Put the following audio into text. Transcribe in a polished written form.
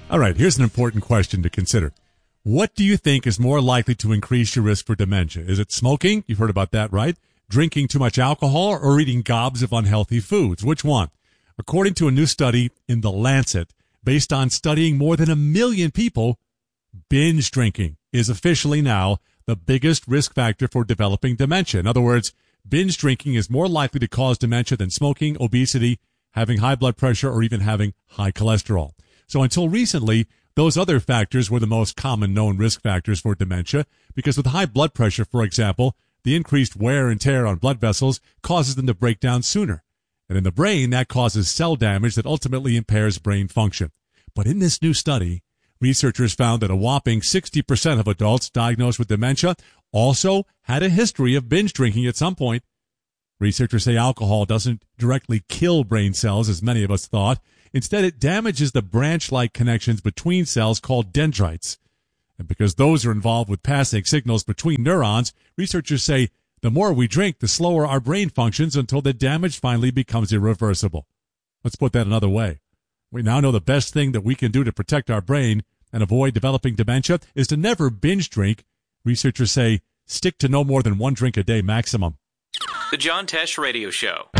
All right, here's an important question to consider. What do you think is more likely to increase your risk for dementia? Is it smoking? You've heard about that, right? Drinking too much alcohol or eating gobs of unhealthy foods? Which one? According to a new study in The Lancet, based on studying more than 1 million people, binge drinking is officially now the biggest risk factor for developing dementia. In other words, binge drinking is more likely to cause dementia than smoking, obesity, having high blood pressure, or even having high cholesterol. So until recently, those other factors were the most common known risk factors for dementia, because with high blood pressure, for example, the increased wear and tear on blood vessels causes them to break down sooner. And in the brain, that causes cell damage that ultimately impairs brain function. But in this new study, researchers found that a whopping 60% of adults diagnosed with dementia also had a history of binge drinking at some point. Researchers say alcohol doesn't directly kill brain cells, as many of us thought. Instead, it damages the branch-like connections between cells called dendrites. And because those are involved with passing signals between neurons, researchers say the more we drink, the slower our brain functions until the damage finally becomes irreversible. Let's put that another way. We now know the best thing that we can do to protect our brain and avoid developing dementia is to never binge drink. Researchers say stick to no more than 1 drink a day maximum. The John Tesh Radio Show.